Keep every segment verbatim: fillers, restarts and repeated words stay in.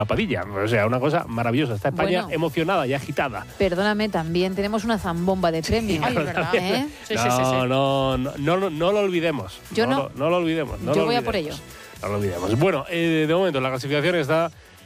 Padilla. O sea, una cosa maravillosa. Está España bueno, emocionada y agitada. Perdóname, también tenemos una zambomba de premios. Sí, ¿verdad? ¿Eh? Sí, no, sí, sí, sí. No, no, no, no, no lo olvidemos. Yo no. No, no, no lo olvidemos. No Yo lo voy olvidemos. a por ello. No lo olvidemos. Bueno, eh, de momento la clasificación está...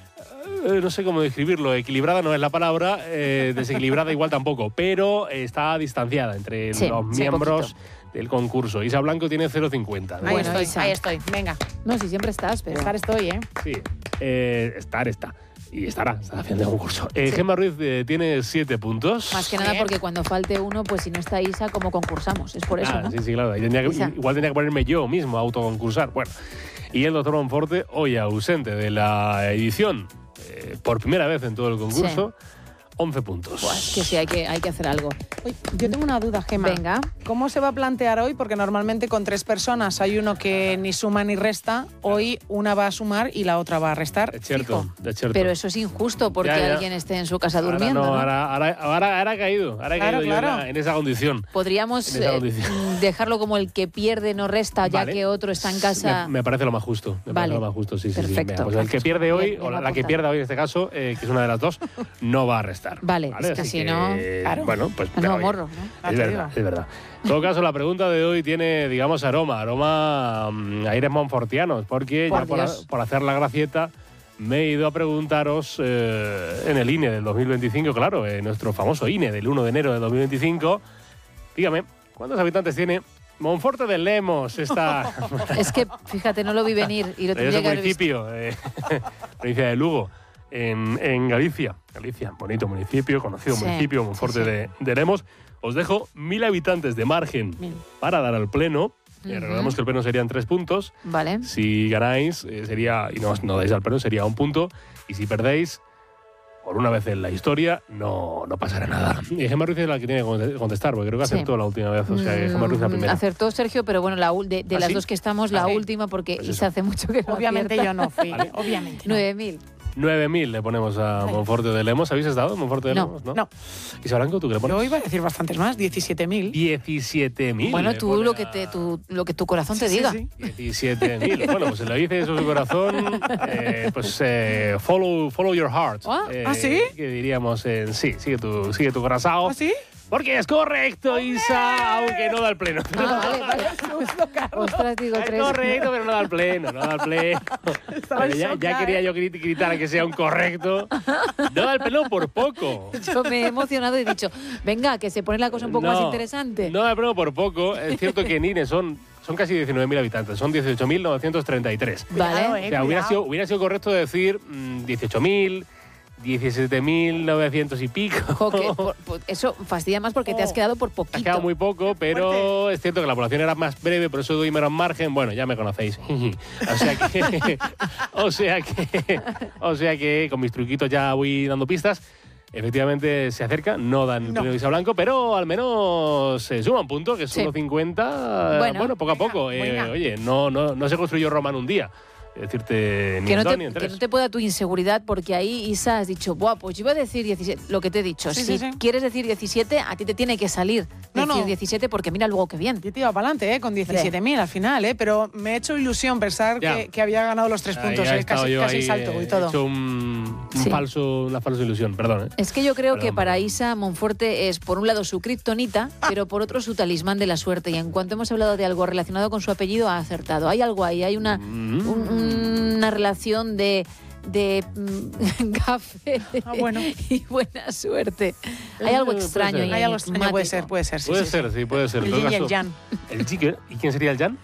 Eh, no sé cómo describirlo. Equilibrada no es la palabra. Eh, desequilibrada igual tampoco. Pero está distanciada entre sí, los sí, miembros poquito. del concurso. Isa Blanco tiene cero coma cincuenta. Ahí Bueno, estoy, Isa. ahí estoy. Venga. No, si siempre estás, pero... Estar estoy, ¿eh? Sí. Eh, estar está. Y estará, está haciendo el concurso. Eh, sí. Gemma Ruiz eh, tiene siete puntos. Más que nada porque cuando falte uno, pues si no está Isa, ¿cómo concursamos? Es por eso, ah, ¿no? Sí, sí, claro. Tenía que, igual tenía que ponerme yo mismo a autoconcursar. Bueno, y el doctor Monforte, hoy ausente de la edición, eh, por primera vez en todo el concurso, sí. once puntos. Pues que sí, hay que, hay que hacer algo. Uy, yo tengo una duda, Gemma. Venga. ¿Cómo se va a plantear hoy? Porque normalmente con tres personas hay uno que ni suma ni resta. Hoy una va a sumar y la otra va a restar. Es cierto, es cierto. Pero eso es injusto porque ya, ya. alguien esté en su casa ahora durmiendo. No, ¿no? Ahora, ahora, ahora, ahora ha caído. Ahora claro, ha caído claro. yo en, la, en esa condición. Podríamos esa eh, condición. dejarlo como el que pierde no resta, ya vale. que otro está en casa. Me, me parece lo más justo. Me vale. parece lo más justo, sí, sí. Perfecto. Sí. Pues el que pierde hoy, bien, o la, bien la que pierda hoy en este caso, eh, que es una de las dos, no va a restar. Vale, ¿vale? es que Así si que, no. Claro. Bueno, pues. No, oye, morro, ¿no? Es verdad, es verdad. En todo caso, la pregunta de hoy tiene, digamos, aroma, aroma um, aires monfortianos, porque por ya por, a, por hacer la gracieta me he ido a preguntaros eh, en el I N E del dos mil veinticinco, claro, en nuestro famoso I N E del uno de enero de dos mil veinticinco. Dígame, ¿cuántos habitantes tiene Monforte de Lemos? Esta... Es que, fíjate, no lo vi venir y lo tendría que haber visto. municipio, eh, provincia de Lugo, en, en Galicia. Galicia, bonito municipio, conocido sí, municipio, Monforte sí, sí. De, de Lemos. Os dejo mil habitantes de margen Mil. para dar al pleno. Uh-huh. Eh, recordemos que el pleno serían tres puntos. Vale. Si ganáis, eh, sería, y no, no dais al pleno, sería un punto. Y si perdéis, por una vez en la historia, no, no pasará nada. Y Gemma Ruiz es la que tiene que contestar, porque creo que acertó sí. la última vez. O sea, que Gemma Ruiz la primera. Acertó Sergio, pero bueno, la, de, de ¿Ah, las sí? dos que estamos, ¿Ah, la sí? última, porque pues se hace mucho que no Obviamente acierta. yo no fui. ¿Vale? Obviamente. nueve mil. nueve mil le ponemos a Monforte de Lemos. ¿Habéis estado en Monforte de no, Lemos? No. no. Isa Blanco, ¿tú qué le pones? Yo iba a decir bastantes más, diecisiete mil. diecisiete mil. Bueno, tú lo que, te, tu, lo que tu corazón te sí, diga. Sí, sí. diecisiete mil. Bueno, pues si le dice eso su corazón, eh, pues eh, follow, follow your heart. ¿Ah, eh, ¿Ah sí? Que diríamos en sí, sigue tu, sigue tu corazón. ¿Ah sí? Porque es correcto, Isa, aunque no da el pleno. Ah, vale, vale. Ostras, digo Es tres. correcto, pero no da el pleno, no da el pleno. Bueno, ya, ya quería yo gritar que sea un correcto. No da el pleno por poco. Yo me he emocionado y he dicho, venga, que se pone la cosa un poco no, más interesante. No da el pleno por poco. Es cierto que en I N E son... Son casi diecinueve mil habitantes, son dieciocho mil novecientos treinta y tres. Vale. O sea, hubiera sido, hubiera sido correcto decir mmm, dieciocho mil, diecisiete mil novecientos y pico. Jo, que, por, por, eso fastidia más porque oh. te has quedado por poquito. Has quedado muy poco, pero Fuerte. Es cierto que la población era más breve, por eso doy menos margen. Bueno, ya me conocéis. o sea que, o sea que, o sea que con mis truquitos ya voy dando pistas. Efectivamente se acerca, no dan el no. premio Isa Blanco, pero al menos se suma un punto, que es sí. uno cincuenta. Bueno, bueno, poco a poco. Eh, oye, no, no, no se construyó Roma en un día. Es decirte, ni que, en no dos, te, ni en que tres. no te pueda tu inseguridad, porque ahí, Isa, has dicho, buah, pues yo iba a decir diecisiete, lo que te he dicho. Sí, si sí, sí. quieres decir diecisiete, a ti te tiene que salir no, decir no. diecisiete, porque mira luego qué bien. Yo te iba para adelante, ¿eh? Con diecisiete mil al final, ¿eh? Pero me he hecho ilusión pensar que, que había ganado los tres puntos, ahí ¿eh? Casi, yo casi ahí, salto eh, y todo. He hecho un, un sí. falso, una falsa ilusión, perdón. ¿eh? Es que yo creo perdón, que para perdón. Isa Monforte es, por un lado, su kriptonita, ah. pero por otro, su talismán de la suerte. Y en cuanto hemos hablado de algo relacionado con su apellido, ha acertado. Hay algo ahí, hay una, mm. un, una relación de de mm, gafe ah, bueno. y buena suerte. Hay algo extraño ahí. Hay algo extraño, puede ser, puede ser. Sí, puede sí, ser, sí, puede ser. El yin y el yang. ¿El yin? ¿Y quién sería el yang?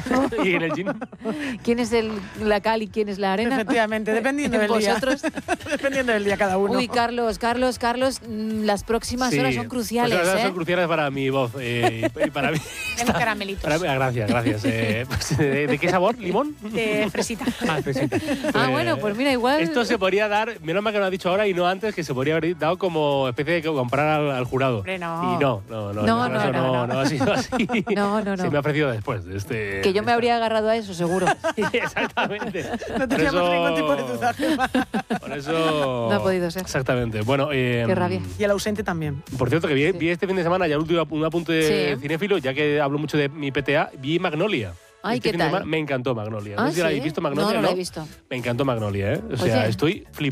¿Y en el yin? ¿Quién es el, la cal y quién es la arena? Efectivamente, dependiendo del ¿Vosotros? día. Dependiendo del día cada uno. Uy, Carlos, Carlos, Carlos, las próximas sí. horas son cruciales. Pues las horas ¿eh? son cruciales para mi voz eh, y para mí. Tengo caramelitos. Para mí, gracias, gracias. Eh, pues, ¿de, ¿De qué sabor? ¿Limón? De fresita. Ah, fresita. Ah, eh, bueno, pues mira, igual... Esto se podría dar, menos mal que lo has dicho ahora y no antes, que se podría haber dado como especie de comprar al, al jurado. Hombre, no. Y no, no, no. No, no, no, no, no, no, no ha sido así. No, no, no. Se me ha ofrecido después de este... Que yo me habría agarrado a eso, seguro. Sí, exactamente. No teníamos eso... ningún tipo de duda, Gemma. Por eso... No ha podido ser. Exactamente. Bueno, eh, qué rabia. Y el ausente también. Por cierto, que vi, sí. vi este fin de semana, ya el último un apunte de sí. cinéfilo, ya que hablo mucho de mi P T A, vi Magnolia. Ay, este ¿qué fin de tal? semana me encantó Magnolia. Ah, No sé si la ¿sí? habéis visto Magnolia. No, no la he visto. Me encantó Magnolia, ¿eh? O sea, Oye. estoy flipando.